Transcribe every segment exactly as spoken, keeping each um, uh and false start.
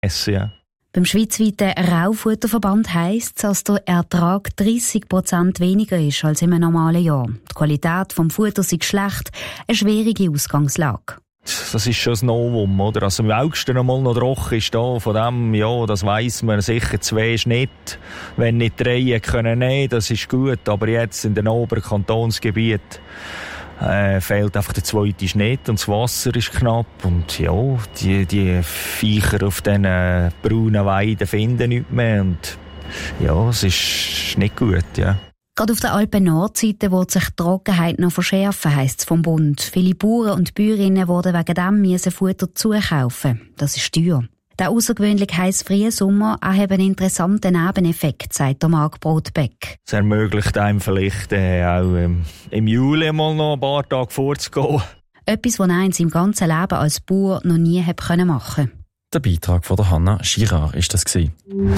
Ja. Beim schweizweiten Raufutterverband heisst es, dass der Ertrag dreissig Prozent weniger ist als im normalen Jahr. Die Qualität des Futters ist schlecht, eine schwierige Ausgangslage. Das ist schon ein Novum, oder? Also im August noch mal noch trocken ist da, von dem, ja, das weiss man sicher, zwei Schnitt, wenn nicht drei können nehmen, das ist gut, aber jetzt in den oberen Kantonsgebieten äh, fehlt einfach der zweite Schnitt und das Wasser ist knapp und ja, die, die Viecher auf diesen braunen Weiden finden nichts mehr und ja, es ist nicht gut, ja. Gerade auf der Alpen-Nordseite wird sich die Trockenheit noch verschärfen, heisst es vom Bund. Viele Bauern und Bäuerinnen wurden wegen dem müssen Futter zukaufen. Das ist teuer. Der außergewöhnlich heiße Frühsommer hat einen interessanten Nebeneffekt, sagt der Marc Brotbeck. Es ermöglicht einem vielleicht äh, auch ähm, im Juli mal noch ein paar Tage vorzugehen. Etwas, was er in seinem ganzen Leben als Bauer noch nie machen konnte. Der Beitrag von der Hanna Girard ist das gewesen.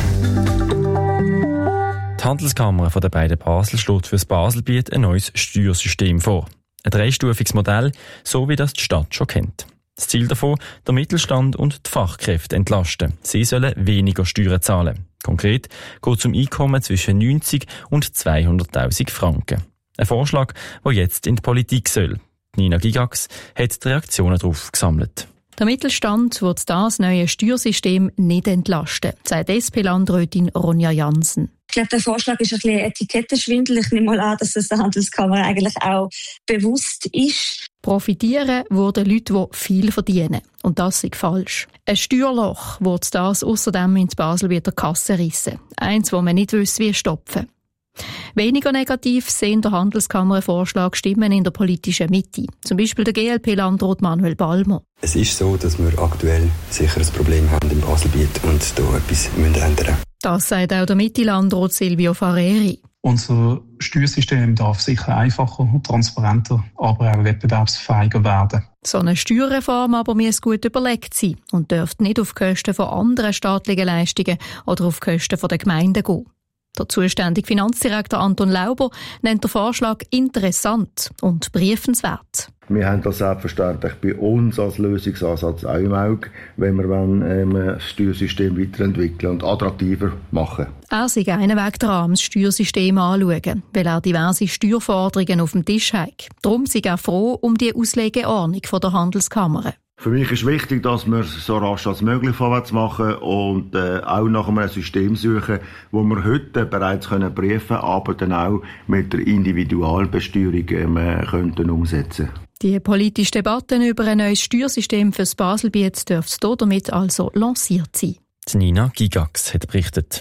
Die Handelskammer von der beiden Basel schlägt für das Baselbiet ein neues Steuersystem vor. Ein dreistufiges Modell, so wie das die Stadt schon kennt. Das Ziel davon, der Mittelstand und die Fachkräfte entlasten. Sie sollen weniger Steuern zahlen. Konkret geht es um Einkommen zwischen neunzig und zweihunderttausend Franken. Ein Vorschlag, der jetzt in die Politik soll. Nina Gigax hat die Reaktionen darauf gesammelt. Der Mittelstand wird das neue Steuersystem nicht entlasten, sagt S P-Landrätin Ronja Jansen. Ich glaube, der Vorschlag ist ein bisschen Etikettenschwindel. Ich nehme mal an, dass es der Handelskammer eigentlich auch bewusst ist. Profitieren würden Leute, die viel verdienen. Und das ist falsch. Ein Steuerloch wird das außerdem in die Baselbieter Kasse rissen. Eins, das man nicht wüsste, wie stopfen. Weniger negativ sehen der Handelskammer-Vorschlag Stimmen in der politischen Mitte. Zum Beispiel der G L P-Landrat Manuel Balmer. Es ist so, dass wir aktuell sicher ein Problem haben im Baselbiet und hier etwas ändern müssen. Das sagt auch der Mitte-Landrat Silvio Fareri. Unser Steuersystem darf sicher einfacher, transparenter, aber auch wettbewerbsfähiger werden. So eine Steuerreform aber muss gut überlegt sein und dürfte nicht auf Kosten von anderen staatlichen Leistungen oder auf Kosten der Gemeinden gehen. Der zuständige Finanzdirektor Anton Lauber nennt den Vorschlag interessant und prüfenswert. Wir haben das selbstverständlich bei uns als Lösungsansatz auch im Auge, wenn wir ähm, das Steuersystem weiterentwickeln und attraktiver machen. Er sei einen Weg dran, das Steuersystem anzuschauen, weil er diverse Steuerforderungen auf dem Tisch hat. Darum sei er froh um die Auslegeordnung von der Handelskammer. Für mich ist wichtig, dass wir so rasch als möglich vorwärts machen und äh, auch nach einem System suchen, wo wir heute bereits können prüfen, aber dann auch mit der Individualbesteuerung ähm, könnten umsetzen. Die politische Debatte über ein neues Steuersystem für das Baselbiet dürfte damit also lanciert sein. Die Nina Gigax hat berichtet.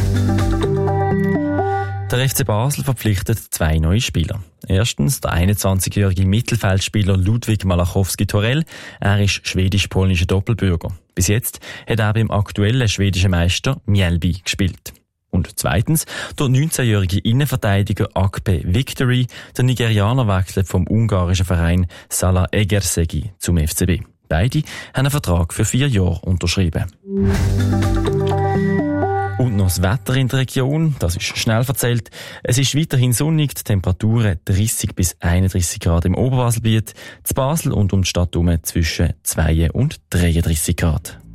Der F C Basel verpflichtet zwei neue Spieler. Erstens der einundzwanzigjährige Mittelfeldspieler Ludwig Malachowski-Torell. Er ist schwedisch-polnischer Doppelbürger. Bis jetzt hat er beim aktuellen schwedischen Meister Mjällby gespielt. Und zweitens der neunzehnjährige Innenverteidiger Akpe Victory. Der Nigerianer wechselt vom ungarischen Verein Salah Egersegi zum F C B. Beide haben einen Vertrag für vier Jahre unterschrieben. Und noch das Wetter in der Region, das ist schnell erzählt. Es ist weiterhin sonnig, die Temperaturen dreissig bis einunddreissig Grad im Oberbaselbiet, zu Basel und um die Stadt herum zwischen zwei und dreiunddreissig Grad.